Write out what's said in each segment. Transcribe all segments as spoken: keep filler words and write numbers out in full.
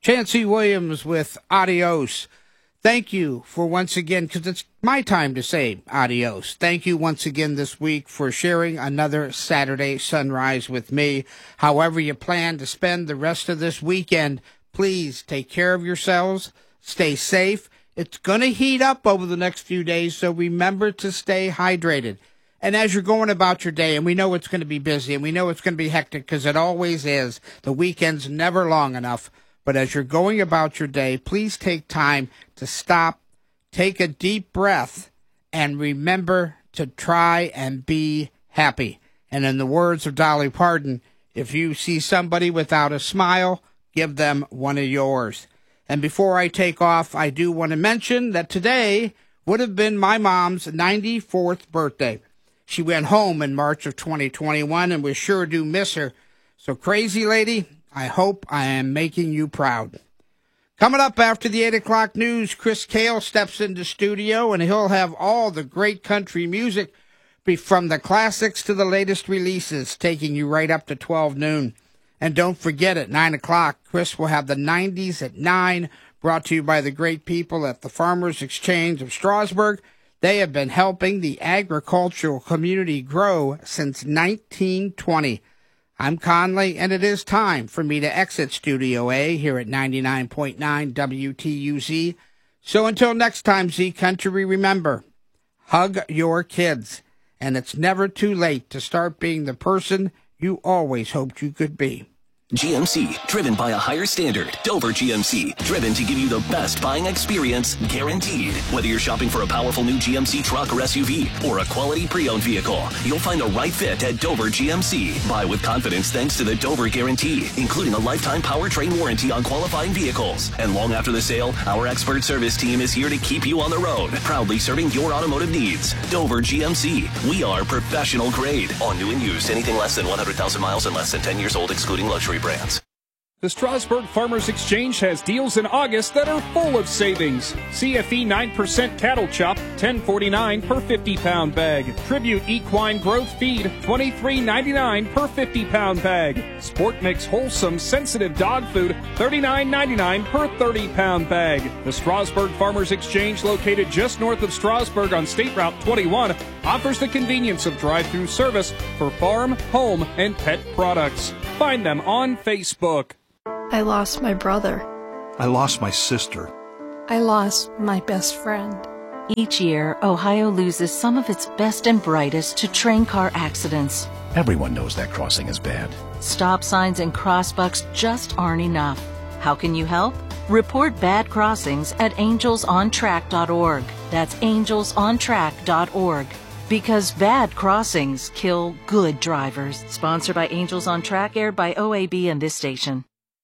Chancey Williams with Adios. Thank you for once again, because it's my time to say adios. Thank you once again this week for sharing another Saturday sunrise with me. However you plan to spend the rest of this weekend, please take care of yourselves. Stay safe. It's going to heat up over the next few days, so remember to stay hydrated. And as you're going about your day, and we know it's going to be busy, and we know it's going to be hectic, because it always is. The weekend's never long enough. But as you're going about your day, please take time to stop, take a deep breath, and remember to try and be happy. And in the words of Dolly Parton, if you see somebody without a smile, give them one of yours. And before I take off, I do want to mention that today would have been my mom's ninety-fourth birthday. She went home in March of twenty twenty-one, and we sure do miss her. So, crazy lady, I hope I am making you proud. Coming up after the eight o'clock news, Chris Cale steps into studio, and he'll have all the great country music from the classics to the latest releases, taking you right up to twelve noon. And don't forget, at nine o'clock, Chris will have the nineties at nine, brought to you by the great people at the Farmers Exchange of Strasburg. They have been helping the agricultural community grow since nineteen twenty. I'm Conley, and it is time for me to exit Studio A here at ninety-nine point nine W T U Z. So until next time, Z Country, remember, hug your kids, and it's never too late to start being the person you always hoped you could be. G M C, driven by a higher standard. Dover G M C, driven to give you the best buying experience, guaranteed. Whether you're shopping for a powerful new G M C truck or S U V, or a quality pre-owned vehicle, you'll find the right fit at Dover G M C. Buy with confidence thanks to the Dover Guarantee, including a lifetime powertrain warranty on qualifying vehicles. And long after the sale, our expert service team is here to keep you on the road, proudly serving your automotive needs. Dover G M C, we are professional grade. On new and used, anything less than one hundred thousand miles and less than ten years old, excluding luxury brands. The Strasburg Farmers Exchange has deals in August that are full of savings. C F E nine percent cattle chop, ten forty-nine per fifty pound bag. Tribute Equine Growth Feed, twenty-three ninety-nine per fifty pound bag. Sport Mix Wholesome Sensitive Dog Food, thirty-nine ninety-nine per thirty pound bag. The Strasburg Farmers Exchange, located just north of Strasburg on State Route twenty-one, offers the convenience of drive-through service for farm, home, and pet products. Find them on Facebook. I lost my brother. I lost my sister. I lost my best friend. Each year, Ohio loses some of its best and brightest to train car accidents. Everyone knows that crossing is bad. Stop signs and crossbucks just aren't enough. How can you help? Report bad crossings at angels on track dot org. That's angels on track dot org. Because bad crossings kill good drivers. Sponsored by Angels on Track, aired by O A B and this station.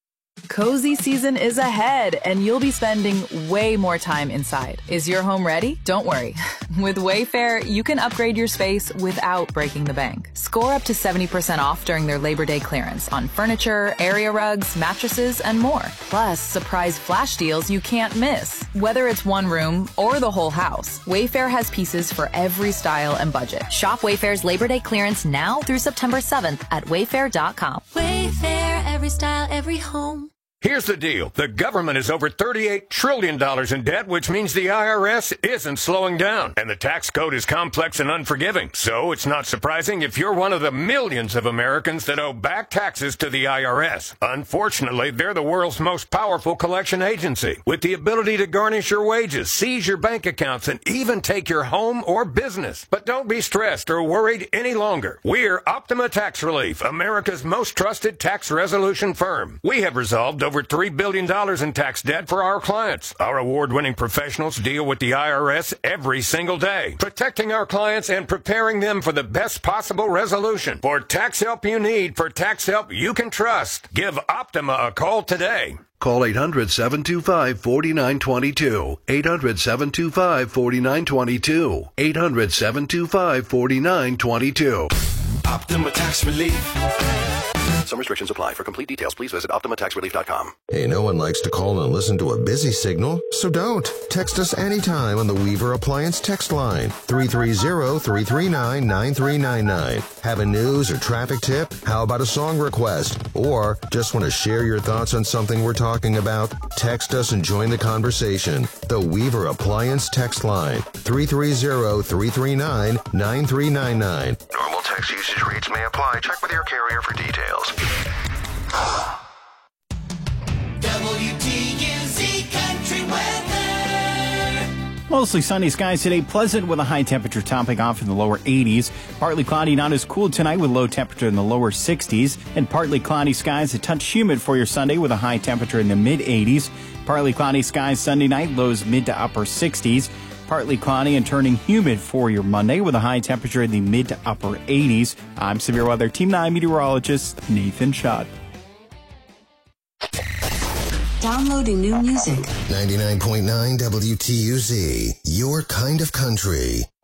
Cozy season is ahead, and you'll be spending way more time inside. Is your home ready? Don't worry. With Wayfair, you can upgrade your space without breaking the bank. Score up to seventy percent off during their Labor Day clearance on furniture, area rugs, mattresses, and more. Plus, surprise flash deals you can't miss. Whether it's one room or the whole house, Wayfair has pieces for every style and budget. Shop Wayfair's Labor Day clearance now through September seventh at wayfair dot com. Wayfair, every style, every home. Here's the deal. The government is over thirty-eight trillion dollars in debt, which means the I R S isn't slowing down. And the tax code is complex and unforgiving. So it's not surprising if you're one of the millions of Americans that owe back taxes to the I R S. Unfortunately, they're the world's most powerful collection agency, with the ability to garnish your wages, seize your bank accounts, and even take your home or business. But don't be stressed or worried any longer. We're Optima Tax Relief, America's most trusted tax resolution firm. We have resolved over three billion dollars in tax debt for our clients. Our award-winning professionals deal with the I R S every single day, protecting our clients and preparing them for the best possible resolution. For tax help you need, for tax help you can trust, give Optima a call today. Call eight hundred, seven two five, four nine two two. eight hundred, seven two five, four nine two two. eight hundred, seven two five, four nine two two. Optima Tax Relief. Some restrictions apply. For complete details, please visit Optima Tax Relief dot com. Hey, no one likes to call and listen to a busy signal, so don't. Text us anytime on the Weaver Appliance text line, three three zero, three three nine, nine three nine nine. Have a news or traffic tip? How about a song request? Or just want to share your thoughts on something we're talking about? Text us and join the conversation. The Weaver Appliance text line, three three zero, three three nine, nine three nine nine. Normal text usage rates may apply. Check with your carrier for details. W T U Z Country Weather. Mostly sunny skies today, pleasant with a high temperature topping off in the lower eighties. Partly cloudy, not as cool tonight with low temperature in the lower sixties. And partly cloudy skies, a touch humid for your Sunday with a high temperature in the mid eighties. Partly cloudy skies Sunday night, lows mid to upper sixties. Partly cloudy and turning humid for your Monday with a high temperature in the mid to upper eighties. I'm Severe Weather Team nine meteorologist Nathan Schott. Downloading new music. ninety-nine point nine W T U Z, your kind of country.